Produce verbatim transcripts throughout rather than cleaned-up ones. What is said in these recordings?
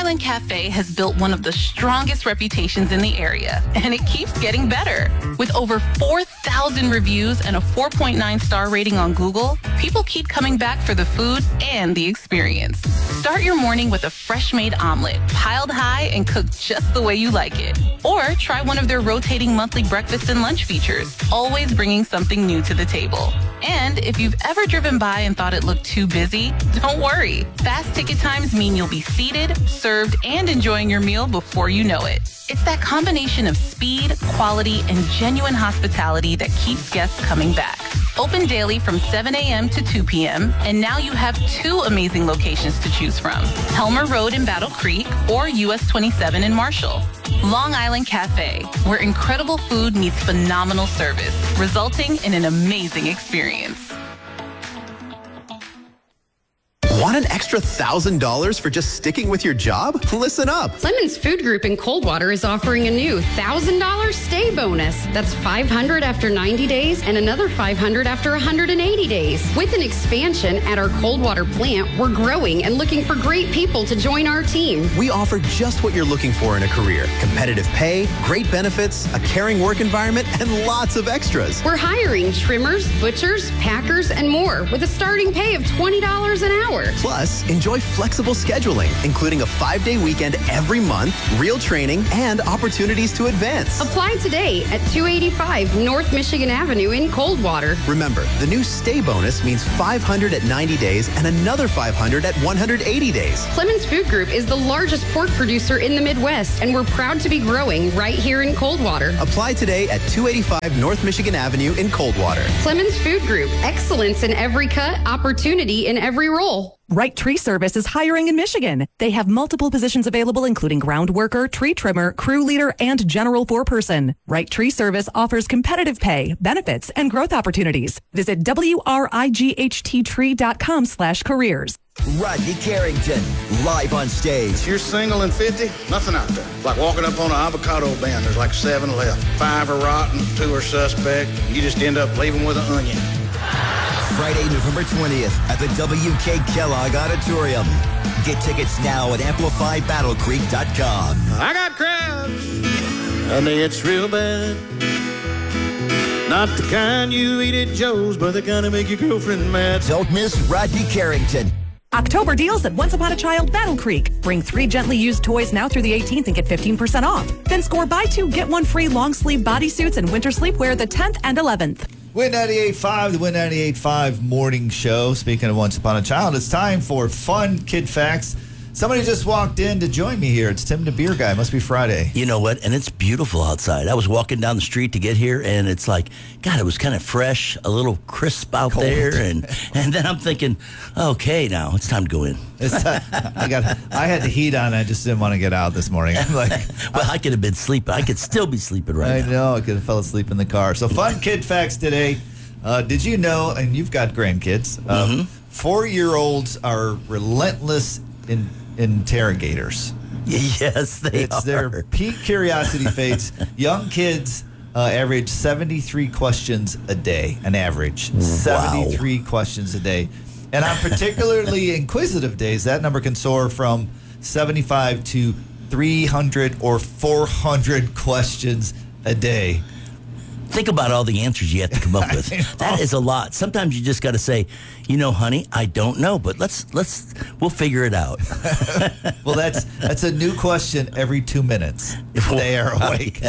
Island Cafe has built one of the strongest reputations in the area, and it keeps getting better. With over four thousand reviews and a four point nine star rating on Google, people keep coming back for the food and the experience. Start your morning with a fresh-made omelet, piled high and cooked just the way you like it. Or try one of their rotating monthly breakfast and lunch features, always bringing something new to the table. And if you've ever driven by and thought it looked too busy, don't worry. Fast ticket times mean you'll be seated, served, and enjoying your meal before you know it. It's that combination of speed, quality, and genuine hospitality that keeps guests coming back. Open daily from seven a.m. to two p.m., and now you have two amazing locations to choose from. Helmer Road in Battle Creek or U S twenty-seven in Marshall. Long Island Cafe, where incredible food meets phenomenal service, resulting in an amazing experience. Want an extra one thousand dollars for just sticking with your job? Listen up. Clemens Food Group in Coldwater is offering a new one thousand dollars stay bonus. That's five hundred dollars after ninety days and another five hundred dollars after one hundred eighty days. With an expansion at our Coldwater plant, we're growing and looking for great people to join our team. We offer just what you're looking for in a career. Competitive pay, great benefits, a caring work environment, and lots of extras. We're hiring trimmers, butchers, packers, and more with a starting pay of twenty dollars an hour. Plus, enjoy flexible scheduling, including a five-day weekend every month, real training, and opportunities to advance. Apply today at two eighty-five North Michigan Avenue in Coldwater. Remember, the new stay bonus means five hundred at ninety days and another five hundred at one hundred eighty days. Clemens Food Group is the largest pork producer in the Midwest, and we're proud to be growing right here in Coldwater. Apply today at two eighty-five North Michigan Avenue in Coldwater. Clemens Food Group, excellence in every cut, opportunity in every role. Right Tree Service is hiring in Michigan. They have multiple positions available, including ground worker, tree trimmer, crew leader, and general foreperson. Right Tree Service offers competitive pay, benefits, and growth opportunities. Visit W R I G H T tree dot com slash careers. Rodney Carrington, live on stage. If you're single and fifty, nothing out there. It's like walking up on an avocado band. There's like seven left. Five are rotten, two are suspect. You just end up leaving with an onion. Friday, November twentieth at the W K Kellogg Auditorium. Get tickets now at amplify battle creek dot com. I got crabs, and it's real bad. Not the kind you eat at Joe's, but the kind that make your girlfriend mad. Don't miss Rodney Carrington. October deals at Once Upon a Child Battle Creek. Bring three gently used toys now through the eighteenth and get fifteen percent off. Then score buy two, get one free long sleeve bodysuits and winter sleepwear the tenth and eleventh. Win ninety-eight point five, the Win ninety-eight point five morning show. Speaking of Once Upon a Child, it's time for Fun Kid Facts. Somebody just walked in to join me here. It's Tim the Beer Guy. Must be Friday. You know what? And it's beautiful outside. I was walking down the street to get here, and it's like, God, it was kind of fresh, a little crisp out Cold. there. And and then I'm thinking, okay, now it's time to go in. It's time. I got. I had the heat on. I just didn't want to get out this morning. I'm like, well, I could have been sleeping. I could still be sleeping right I now. I know. I could have fell asleep in the car. So Fun Kid Facts today. Uh, did you know, and you've got grandkids, uh, Mm-hmm. four-year-olds are relentless in interrogators. Yes, they it's are. their peak curiosity fates. Young kids uh, average seventy-three questions a day, an average. Wow. seventy-three questions a day. And on particularly inquisitive days, that number can soar from seventy-five to three hundred or four hundred questions a day. Think about all the answers you have to come up with. That is a lot. Sometimes you just got to say, you know, honey, I don't know, but let's let's we'll figure it out. Well, that's that's a new question every two minutes. If they are awake.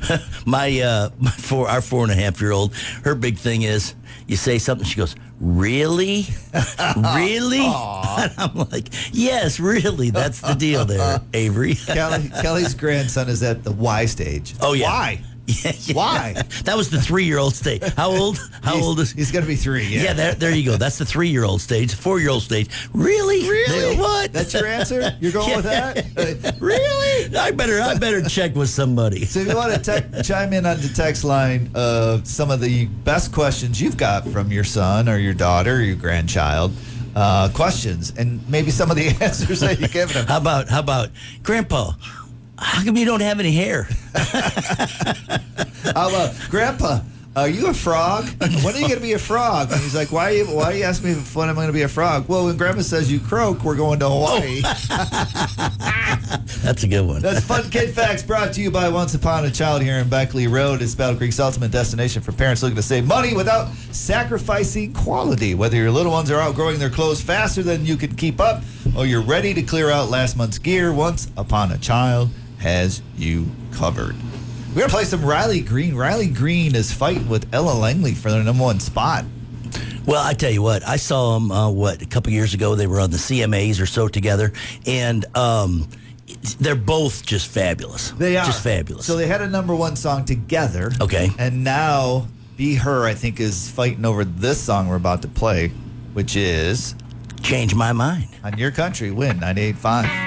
my uh, my four our four and a half year old, her big thing is you say something, she goes, really, really, and I'm like, yes, really. That's the deal there, Avery. Kelly, Kelly's grandson is at the Y stage. Oh yeah. Why? Yeah, yeah. Why? That was the three-year-old stage. How old? How he's, old is? He's going to be three. Yeah, yeah there, there you go. That's the three-year-old stage. Four-year-old stage. Really? Really? They, what? That's your answer? You're going Yeah. with that? Really? I better, I better check with somebody. So if you want to te- chime in on the text line of some of the best questions you've got from your son or your daughter or your grandchild, uh, questions, and maybe some of the answers that you've given them. How about, how about, Grandpa? How come you don't have any hair? How about, Grandpa, Are you a frog? When are you going to be a frog? And he's like, why you, why you ask me when I'm going to be a frog? Well, when Grandma says you croak, we're going to Hawaii. That's a good one. That's Fun Kid Facts brought to you by Once Upon a Child here in Beckley Road. It's Battle Creek's ultimate destination for parents looking to save money without sacrificing quality. Whether your little ones are outgrowing their clothes faster than you can keep up or you're ready to clear out last month's gear, Once Upon a Child has you covered. We're going to play some Riley Green. Riley Green is fighting with Ella Langley for their number one spot. Well, I tell you what, I saw them, uh, what, a couple years ago. They were on the C M As or so together, and um, they're both just fabulous. They are. Just fabulous. So they had a number one song together. Okay. And now Be Her, I think, is fighting over this song we're about to play, which is Change My Mind. On Your Country, Win ninety-eight point five.